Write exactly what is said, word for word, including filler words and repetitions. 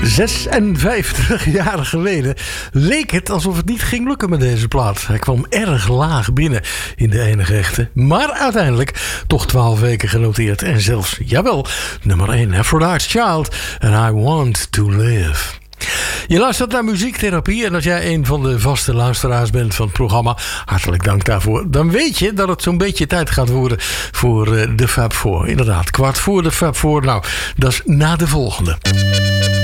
zesenvijftig jaar geleden leek het alsof het niet ging lukken met deze plaat. Hij kwam erg laag binnen in de enige echte. Maar uiteindelijk toch twaalf weken genoteerd. En zelfs, jawel, nummer één. Aphrodite's Child and I Want to Live. Je luistert naar Muziektherapie en als jij een van de vaste luisteraars bent van het programma, hartelijk dank daarvoor. Dan weet je dat het zo'n beetje tijd gaat worden voor de Fab Four. Inderdaad, kwart voor de Fab Four. Nou, dat is na de volgende.